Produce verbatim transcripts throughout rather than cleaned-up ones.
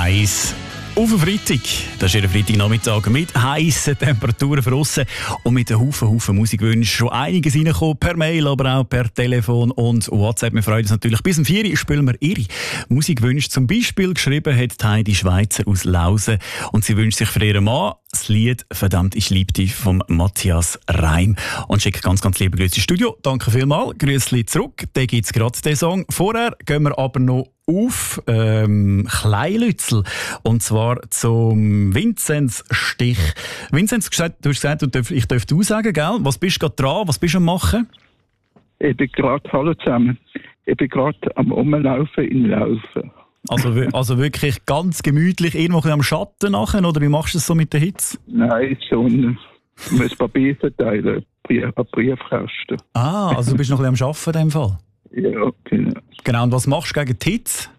eins. Auf den Freitag. Das ist Ihr Freitagnachmittag mit heissen Temperaturen draussen und mit einem Haufen, Haufen Musikwünschen. Schon einiges reingekommen, per Mail, aber auch per Telefon und WhatsApp. Wir freuen uns natürlich. Bis um vier Uhr spielen wir Ihre Musikwünsche. Zum Beispiel geschrieben hat Heidi Schweizer aus Lausen und sie wünscht sich für ihren Mann das Lied «Verdammt, ich lieb dich» von Matthias Reim. Und schickt ganz, ganz liebe Grüße ins Studio. Danke vielmals. Grüßli zurück. Da gibt es gerade den Song. Vorher gehen wir aber noch auf ähm, Kleinlützel. Und zwar zum Vinzenz Stich. Vinzenz, du hast gesagt, ich dürfte du sagen, gell? Was bist du gerade dran? Was bist du am machen? Ich bin gerade, hallo zusammen, ich bin gerade am Umlaufen in Laufen. Also, also wirklich ganz gemütlich, irgendwo am Schatten nachher, oder wie machst du das so mit der Hitze? Nein, Sonne. Ich muss Papier verteilen, Brief, an Briefkasten. Ah, also du bist noch ein bisschen am Arbeiten in dem Fall? Ja, genau. Genau, und was machst du gegen die Hitze?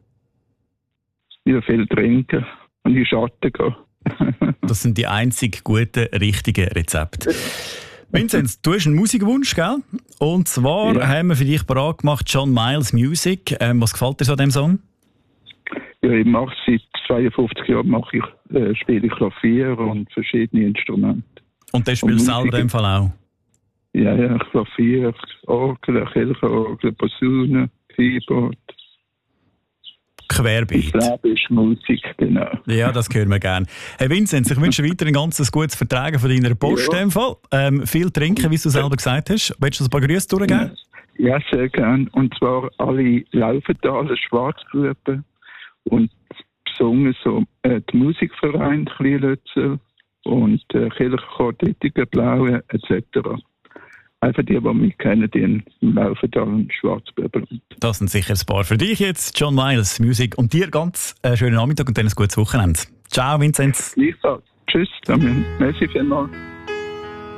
Ja, viel trinken und in den Schatten gehen. Das sind die einzig guten, richtigen Rezepte. Vinzenz, du hast einen Musikwunsch, gell? Und zwar ja. haben wir für dich parat gemacht John Miles Music. Ähm, was gefällt dir so an diesem Song? Ja, ich mache seit zweiundfünfzig Jahren mache ich, äh, spiele ich Klavier und verschiedene Instrumente. Und das spielst du selber in dem Fall auch? Ja, ja, Klavier, Orgel, Kirchenorgel, Posaune, Keyboard. Querbeet. Das Leben ist Musik, genau. Ja, das hören wir gerne. Herr Vinzenz, ich wünsche dir weiter ein ganz gutes Vertragen von deiner Post. Ja. In dem Fall. Ähm, viel trinken, wie du selber gesagt hast. Willst du ein paar Grüße durchgeben? Ja, sehr gerne. Und zwar alle Laufentaler Schwarzbuben und besungen so äh, die Musikverein Kleinlützel und äh, Kirchenchor Dittigen, Blaue et cetera. Einfach die, die mich kennen, die im Laufental und Schwarzbuben. Das sind sicher ein paar für dich jetzt. John Miles Music und dir ganz äh, schönen Nachmittag und dann ein gutes Wochenende. Ciao, Vinzenz. Gleichfalls. Tschüss, Damian. Merci vielmals.